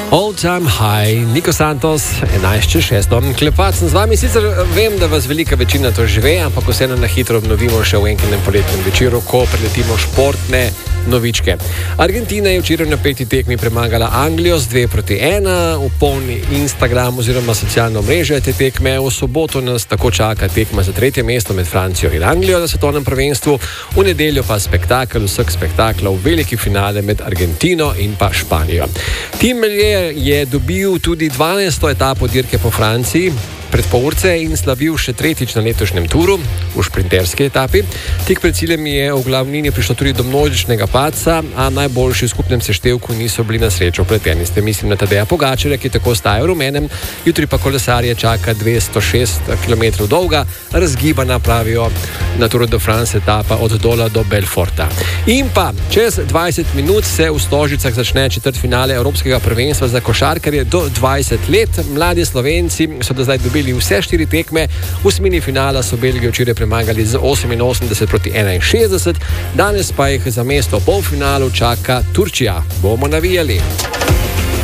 All Time High, Nico Santos, 11.6. Klepac sem z vami, sicer vem, da vas velika večina to že ve, ampak vseeno na hitro obnovimo še v enkem poletnem večeru, ko preletimo športne novičke. Argentina je včeraj na 5. tekmi premagala Anglijo z 2-1, v polni Instagram oziroma socialno mreže te tekme. V soboto nas tako čaka tekma za 3. mesto med Francijo in Anglijo na svetovnem prvenstvu, v nedeljo pa spektakel vseh spektaklov, veliki finale med Argentino in pa Španijo. Tim je dobil tudi 12. etapo dirke po Franciji pred polurce in slavil še tretjič na letošnjem turu v šprinterski etapi. Tik pred ciljem je v glavnini prišlo tudi do množičnega padca, a najboljši v skupnem seštevku niso bili na srečo vpleteni. Mislim na Tadeja Pogačarja, ki tako ostaja v rumenem, jutri pa kolesarje čaka 206 km dolga, razgibana, pravijo, na Tour de France etapa od Dola do Belforta. In pa čez 20 minut se v Stožicah začne četrtfinale Evropskega prvenstva za košarkarje do 20 let. Mladi Slovenci so do zdaj dobili vse 4 tekme. V osmini finala so Belgijo včeraj premagali z 88-61, danes pa jih za mesto v polfinalu čaka Turčija. Bomo navijali.